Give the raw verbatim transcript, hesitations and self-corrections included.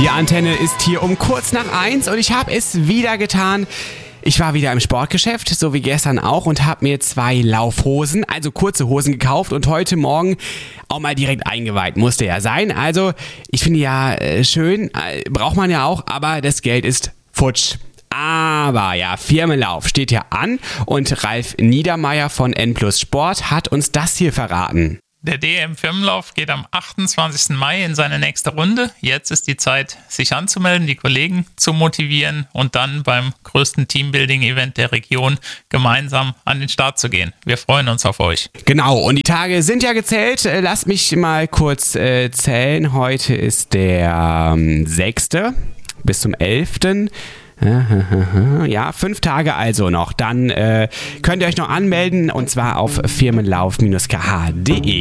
Die Antenne ist hier um kurz nach eins und ich habe es wieder getan. Ich war wieder im Sportgeschäft, so wie gestern auch, und habe mir zwei Laufhosen, also kurze Hosen gekauft und heute Morgen auch mal direkt eingeweiht. Musste ja sein. Also ich finde ja äh, schön, äh, braucht man ja auch, aber das Geld ist futsch. Aber ja, Firmenlauf steht ja an und Ralf Niedermeyer von N plus Sport hat uns das hier verraten. Der D E M-Firmenlauf geht am achtundzwanzigsten Mai in seine nächste Runde. Jetzt ist die Zeit, sich anzumelden, die Kollegen zu motivieren und dann beim größten Teambuilding-Event der Region gemeinsam an den Start zu gehen. Wir freuen uns auf euch. Genau, und die Tage sind ja gezählt. Lasst mich mal kurz äh, zählen. Heute ist der ähm, sechste bis zum elften Ja, fünf Tage also noch. Dann äh, könnt ihr euch noch anmelden und zwar auf firmenlauf Bindestrich k h punkt d e.